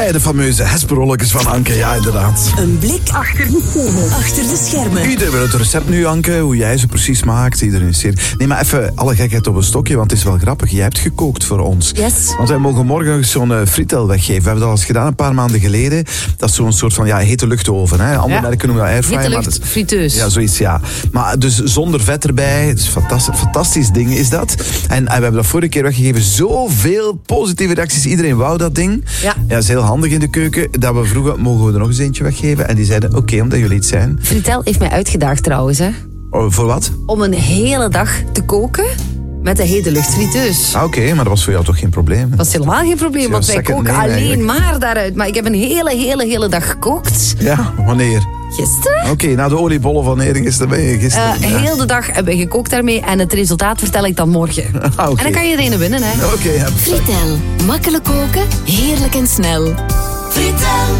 De fameuze hesperolletjes van Anke, ja inderdaad. Een blik achter de schermen. Iedereen wil het recept nu, Anke, hoe jij ze precies maakt. Iedereen is hier. Nee, maar even alle gekheid op een stokje, want het is wel grappig. Jij hebt gekookt voor ons. Yes. Want wij mogen morgen zo'n frietel weggeven. We hebben dat al eens gedaan een paar maanden geleden. Dat is zo'n soort van hete luchtoven. Hè. Andere merken noemen dat airfryer. Hete lucht, friteus. Ja, zoiets, ja. Maar dus zonder vet erbij. Het is een fantastisch ding is dat. En we hebben dat vorige keer weggegeven. Zoveel positieve reacties. Iedereen wou dat ding. Ja. Ja, is heel handig in de keuken. Dat we vroegen, mogen we er nog eens eentje weggeven? En die zeiden, oké, omdat jullie het zijn. Fritel heeft mij uitgedaagd trouwens, hè. Oh, voor wat? Om een hele dag te koken met de hete luchtfriteus. Ah, oké, maar dat was voor jou toch geen probleem? Hè? Dat is helemaal geen probleem, want wij second koken name alleen eigenlijk. maar daaruit. Maar ik heb een hele dag gekookt. Ja, wanneer? Gisteren? Oké, na de oliebollen van Erik is erbij. Gisteren. Heel de dag hebben we gekookt daarmee en het resultaat vertel ik dan morgen. Ah, oké. En dan kan je er een winnen, hè. Oké, ja. Fritel. Makkelijk koken, heerlijk en snel. Fritel.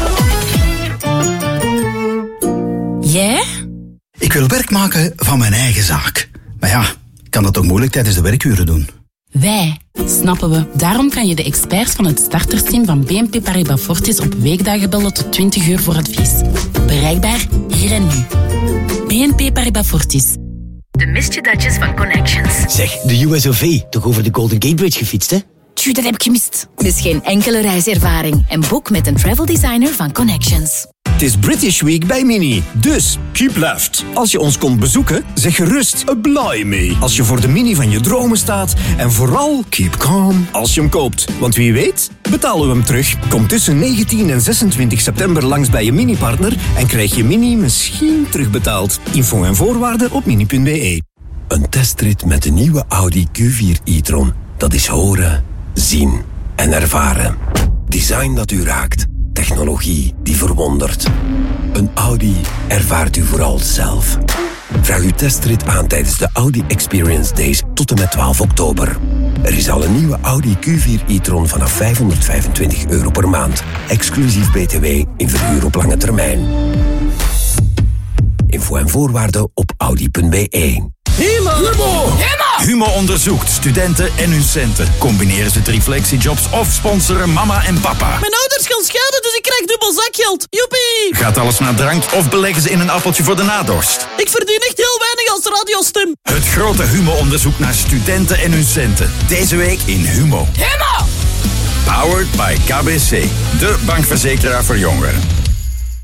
Jij? Ik wil werk maken van mijn eigen zaak. Maar ja, ik kan dat toch moeilijk tijdens de werkuren doen? Wij, snappen we. Daarom kan je de experts van het startersteam van BNP Paribas Fortis op weekdagen bellen tot 20 uur voor advies. Bereikbaar hier en nu. BNP Paribas Fortis. De misjedatjes van Connections. Zeg, de USOV, toch over de Golden Gate Bridge gefietst, hè? Tju, dat heb ik gemist. Mis geen enkele reiservaring en boek met een travel designer van Connections. Het is British Week bij Mini, dus keep left. Als je ons komt bezoeken, zeg gerust blij mee. Als je voor de Mini van je dromen staat. En vooral keep calm als je hem koopt. Want wie weet, betalen we hem terug. Kom tussen 19 en 26 september langs bij je Mini-partner en krijg je Mini misschien terugbetaald. Info en voorwaarden op mini.be. Een testrit met de nieuwe Audi Q4 e-tron. Dat is horen, zien en ervaren. Design dat u raakt. Technologie die verwondert. Een Audi ervaart u vooral zelf. Vraag uw testrit aan tijdens de Audi Experience Days tot en met 12 oktober. Er is al een nieuwe Audi Q4 e-tron vanaf €525 per maand. Exclusief BTW in verhuur op lange termijn. Info en voorwaarden op audi.be. Humo onderzoekt studenten en hun centen. Combineren ze reflectiejobs of sponsoren mama en papa. Mijn ouders gaan scheiden, dus ik krijg dubbel zakgeld. Joepie! Gaat alles naar drank of beleggen ze in een appeltje voor de nadorst? Ik verdien echt heel weinig als radiostem. Het grote Humo-onderzoek naar studenten en hun centen. Deze week in Humo. Humo! Powered by KBC, de bankverzekeraar voor jongeren.